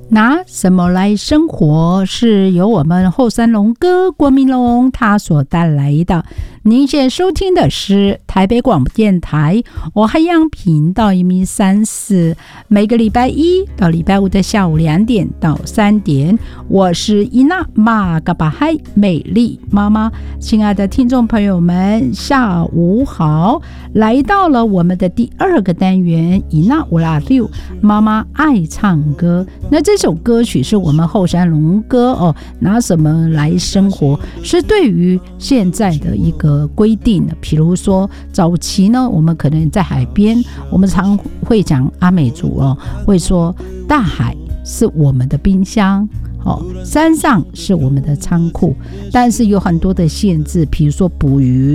拿什么来生活，是由我们后山龙哥郭明龙他所带来的。您现在收听的是台北广播电台我海洋频道134，每个礼拜一到礼拜五的下午2点到3点，我是伊娜玛嘎巴嗨美丽妈妈。亲爱的听众朋友们，下午好，来到了我们的第2个单元伊娜乌拉六妈妈爱唱歌。那这首歌曲是我们后山龙哥拿什么来生活，是对于现在的一个规定的。比如说早期呢，我们可能在海边，我们常会讲阿美族会说大海是我们的冰箱，山上是我们的仓库，但是有很多的限制，比如说捕鱼